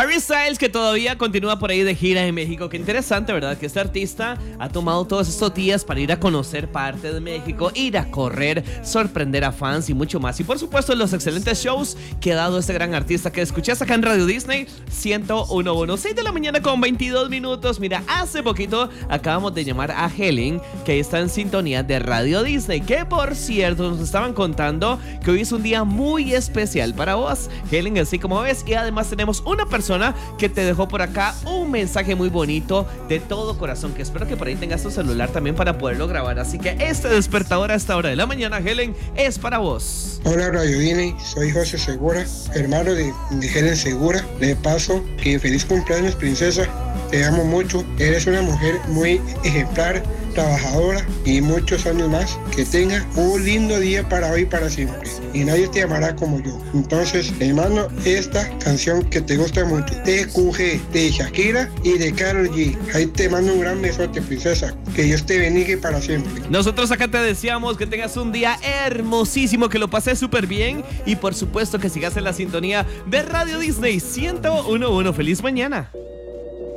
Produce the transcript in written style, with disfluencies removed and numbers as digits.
Harry Styles, que todavía continúa por ahí de gira en México. Qué interesante, ¿verdad? Que este artista ha tomado todos estos días para ir a conocer parte de México, ir a correr, sorprender a fans y mucho más. Y por supuesto, los excelentes shows que ha dado este gran artista que escuchás acá en Radio Disney 101.1. 6 de la mañana con 22 minutos. Mira, hace poquito acabamos de llamar a Helen, que está en sintonía de Radio Disney, que por cierto nos estaban contando que hoy es un día muy especial para vos, Helen, así como ves. Y además tenemos una persona que te dejó por acá un mensaje muy bonito de todo corazón, que espero que por ahí tengas tu celular también para poderlo grabar. Así que este despertador a esta hora de la mañana, Helen, es para vos. Hola Radio Disney, soy José Segura, hermano de Helen Segura. Le paso que feliz cumpleaños, princesa. Te amo mucho, eres una mujer muy ejemplar, trabajadora y muchos años más. Que tengas un lindo día para hoy y para siempre. Y nadie te amará como yo. Entonces, hermano, esta canción que te gusta mucho, TQG, de Shakira y de Karol G. Ahí te mando un gran besote, princesa. Que Dios te bendiga para siempre. Nosotros acá te deseamos que tengas un día hermosísimo, que lo pases súper bien y por supuesto que sigas en la sintonía de Radio Disney 101.1. ¡Feliz mañana!